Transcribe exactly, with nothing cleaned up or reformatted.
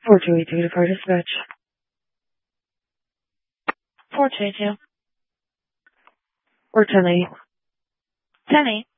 four two eight two to car dispatch. four two two. Or ten eight. ten eight.